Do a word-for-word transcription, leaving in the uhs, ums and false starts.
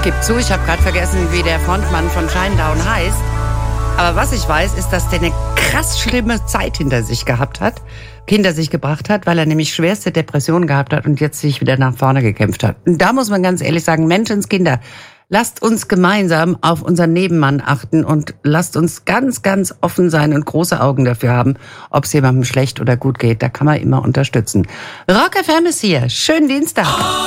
gebe zu, ich habe gerade vergessen, wie der Frontmann von Shinedown heißt. Aber was ich weiß, ist, dass der eine krass schlimme Zeit hinter sich gehabt hat, hinter sich gebracht hat, weil er nämlich schwerste Depressionen gehabt hat und jetzt sich wieder nach vorne gekämpft hat. Und da muss man ganz ehrlich sagen, Menschenskinder, lasst uns gemeinsam auf unseren Nebenmann achten und lasst uns ganz, ganz offen sein und große Augen dafür haben, ob es jemandem schlecht oder gut geht. Da kann man immer unterstützen. Rock F M ist hier. Schönen Dienstag.